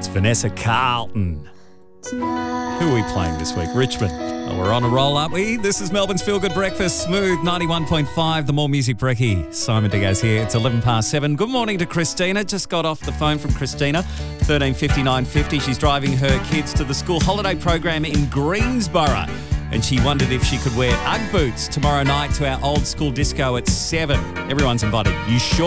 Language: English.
Vanessa Carlton. Who are we playing this week? Richmond. Oh, we're on a roll, aren't we? This is Melbourne's Feel Good Breakfast. Smooth 91.5. The More Music Brekkie. Simon Diaz here. It's 7:11. Good morning to Christina. Just got off the phone from Christina. 13:59:50. She's driving her kids to the school holiday program in Greensborough. And she wondered if she could wear Ugg boots tomorrow night to our old school disco at 7. Everyone's invited. You sure?